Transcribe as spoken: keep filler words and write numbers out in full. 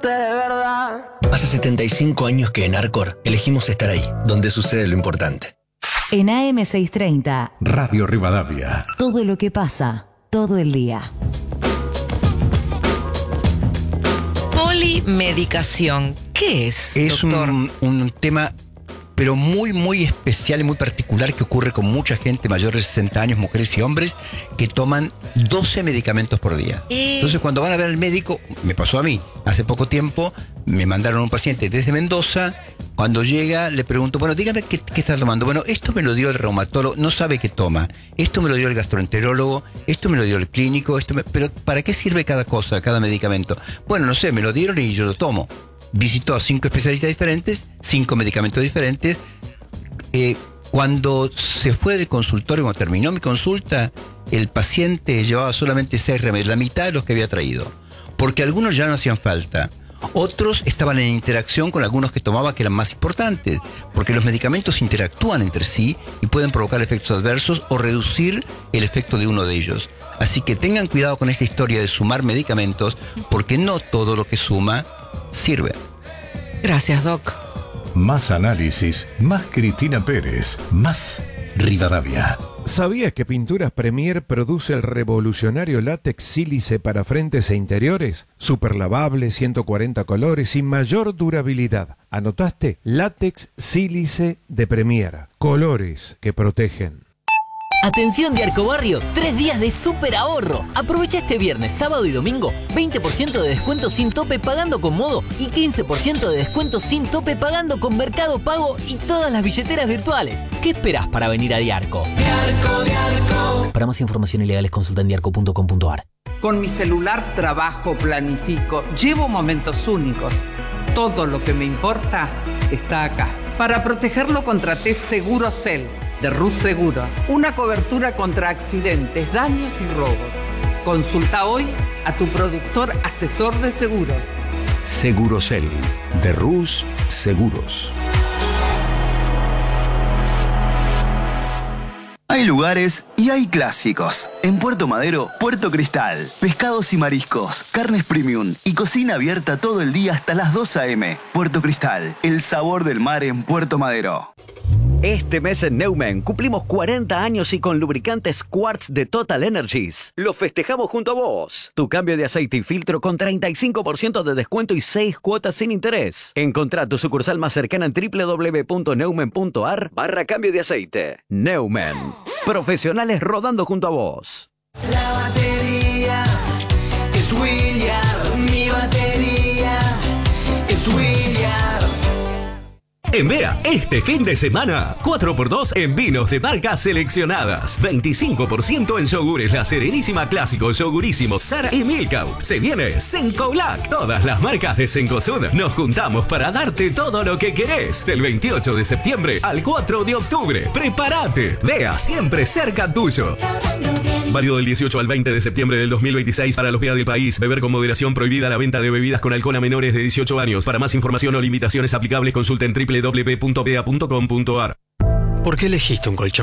amarte de verdad. Hace setenta y cinco años que en Arcor elegimos estar ahí, donde sucede lo importante. En A M seiscientos treinta, Radio Rivadavia. Todo lo que pasa, todo el día. Polimedicación, ¿qué es, Es doctor? un, un tema, pero muy, muy especial y muy particular que ocurre con mucha gente mayor de sesenta años, mujeres y hombres, que toman doce medicamentos por día. Eh. Entonces, cuando van a ver al médico, me pasó a mí, hace poco tiempo, me mandaron a un paciente desde Mendoza. Cuando llega, le pregunto, bueno, dígame qué, qué está tomando. Bueno, esto me lo dio el reumatólogo, no sabe qué toma. Esto me lo dio el gastroenterólogo, esto me lo dio el clínico, esto me... pero ¿para qué sirve cada cosa, cada medicamento? Bueno, no sé, me lo dieron y yo lo tomo. Visitó a cinco especialistas diferentes, cinco medicamentos diferentes. Eh, cuando se fue del consultorio, cuando terminó mi consulta, el paciente llevaba solamente seis remedios, la mitad de los que había traído. Porque algunos ya no hacían falta. Otros estaban en interacción con algunos que tomaba que eran más importantes, porque los medicamentos interactúan entre sí y pueden provocar efectos adversos o reducir el efecto de uno de ellos. Así que tengan cuidado con esta historia de sumar medicamentos, porque no todo lo que suma sirve. Gracias, Doc. Más análisis, más Cristina Pérez, más Rivadavia. ¿Sabías que Pinturas Premier produce el revolucionario látex sílice para frentes e interiores? Super lavable, ciento cuarenta colores y mayor durabilidad. ¿Anotaste? Látex sílice de Premier. Colores que protegen. Atención de Arcobarrio, tres días de súper ahorro. Aprovecha este viernes, sábado y domingo, veinte por ciento de descuento sin tope pagando con Modo y quince por ciento de descuento sin tope pagando con Mercado Pago y todas las billeteras virtuales. ¿Qué esperás para venir a Diarco? Diarco, Diarco. Para más información y legales consulta en diarco punto com punto ar. Con mi celular trabajo, planifico, llevo momentos únicos. Todo lo que me importa está acá. Para protegerlo contraté Segurocel de Rus Seguros. Una cobertura contra accidentes, daños y robos. Consulta hoy a tu productor asesor de seguros. Segurocel de Rus Seguros. Hay lugares y hay clásicos. En Puerto Madero, Puerto Cristal. Pescados y mariscos, carnes premium y cocina abierta todo el día hasta las dos a eme. Puerto Cristal, el sabor del mar en Puerto Madero. Este mes en Neumann cumplimos cuarenta años y con lubricantes Quartz de Total Energies. Lo festejamos junto a vos. Tu cambio de aceite y filtro con treinta y cinco por ciento de descuento y seis cuotas sin interés. Encontrá tu sucursal más cercana en doble u doble u doble u punto neumann punto ar barra cambio de aceite. Neumann. Profesionales rodando junto a vos. La batería es William. Mi batería es William. En Vera, este fin de semana, cuatro por dos en vinos de marcas seleccionadas. veinticinco por ciento en yogures La Serenísima Clásico, Yogurísimo, Sara y Milkout. Se viene Senco Black. Todas las marcas de Cencosud nos juntamos para darte todo lo que querés. Del veintiocho de septiembre al cuatro de octubre. ¡Prepárate! Vea, siempre cerca tuyo. Válido del dieciocho al veinte de septiembre del dos mil veintiséis para los V E A del país. Beber con moderación, prohibida la venta de bebidas con alcohol a menores de dieciocho años. Para más información o limitaciones aplicables, consulten doble u doble u doble u punto v e a punto com punto ar. ¿Por qué elegiste un colchón